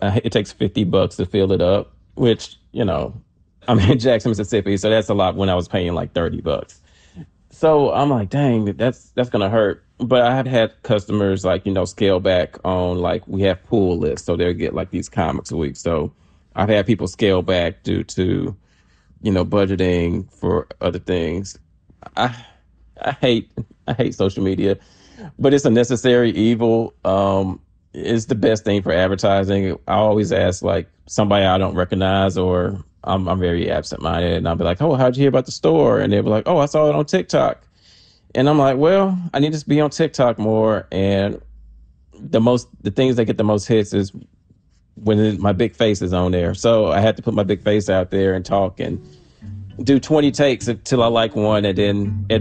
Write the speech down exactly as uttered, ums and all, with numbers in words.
uh, it takes fifty bucks to fill it up, which, you know, I'm in Jackson, Mississippi, so that's a lot when I was paying like thirty bucks. So I'm like, dang, that's that's gonna hurt. But I have had customers like, you know, scale back on, like, we have pool lists, so they'll get like these comics a week. So I've had people scale back due to, you know, budgeting for other things. I I hate I hate social media, but it's a necessary evil. Um, it's the best thing for advertising. I always ask like somebody I don't recognize, or I'm I'm very absent minded, and I'll be like, "Oh, how'd you hear about the store?" And they'll be like, "Oh, I saw it on TikTok." And I'm like, "Well, I need to be on TikTok more." And the most the things that get the most hits is when it- my big face is on there. So I had to put my big face out there and talk and do twenty takes until I like one, and then